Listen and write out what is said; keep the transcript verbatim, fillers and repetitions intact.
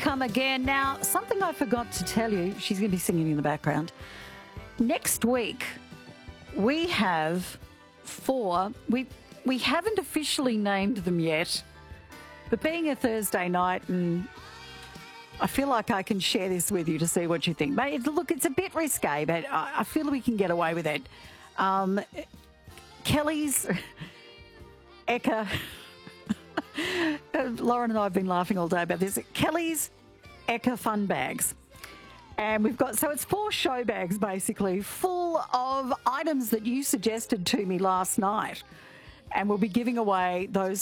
come again. Now, something I forgot to tell you, she's going to be singing in the background. Next week, we have four. We, we haven't officially named them yet, but being a Thursday night, and I feel like I can share this with you to see what you think. Mate, look, it's a bit risque, but I, I feel we can get away with it. Um, Kelly's Eka. Lauren and I have been laughing all day about this. Kelly's Eka Fun Bags. And we've got, so it's four show bags basically full of items that you suggested to me last night. And we'll be giving away those